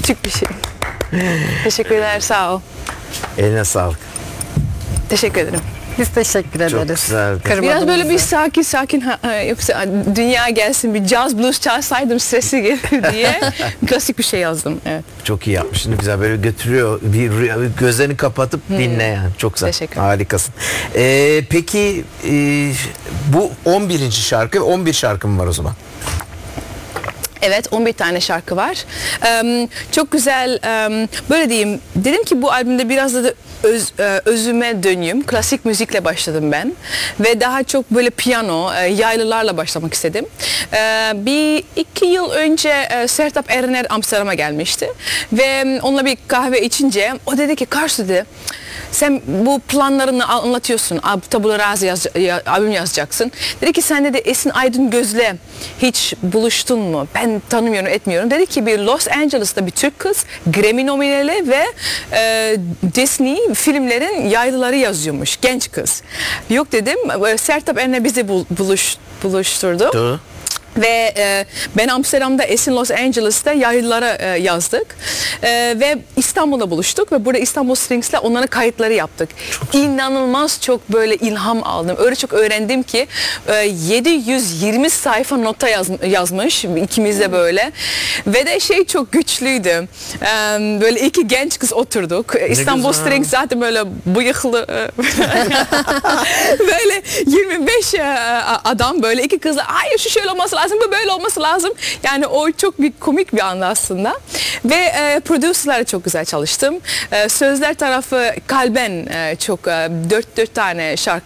Küçük bir şey. Teşekkürler, sağ ol. Eline sağlık. Teşekkür ederim. Biz teşekkür ederiz. Çok güzeldi. Kırmadın Biraz böyle bizi. bir sakin yoksa dünya gelsin bir jazz blues çalsaydım sesi gelir diye klasik bir şey yazdım. Evet. Çok iyi yapmışsın. Güzel böyle götürüyor. Gözlerini kapatıp dinle yani. Çok güzel. Teşekkür ederim. Harikasın. Peki bu 11. şarkı. 11 şarkım var o zaman. Evet, 11 tane şarkı var. Çok güzel, böyle diyeyim, dedim ki bu albümde biraz da özüme döneyim. Klasik müzikle başladım ben. Ve daha çok böyle piyano, yaylılarla başlamak istedim. Bir 2 yıl önce Sertab Erener Amsterdam'a gelmişti. Ve onunla bir kahve içince o dedi ki Karsu dedi, sen bu planlarını anlatıyorsun, tabula rasa albüm yazacaksın. Dedi ki sen dedi Esin Aydın-Göz'le hiç buluştun mu? Ben tanımıyorum, etmiyorum. Dedi ki bir Los Angeles'ta bir Türk kız, Grammy nominali ve Disney filmlerin yaylıları yazıyormuş, genç kız. Yok dedim, Sertab Erener bizi buluşturdu. Doğru. Ve ben Amsterdam'da, Esin Los Angeles'ta yaylılara yazdık. Ve İstanbul'da buluştuk ve burada İstanbul Strings'le onların kayıtları yaptık. İnanılmaz çok böyle ilham aldım. Öyle çok öğrendim ki 720 sayfa nota yazmış ikimiz de böyle. Ve de şey çok güçlüydü. Böyle iki genç kız oturduk. İstanbul güzel. Strings zaten böyle bıyıklı böyle 25 adam böyle iki kızla hayır şu şöyle olması lazım, bu böyle olması lazım. Yani o çok bir komik bir andı aslında. Ve prodüserlerle çok güzel çalıştım. Sözler tarafı kalben çok 4 tane şarkı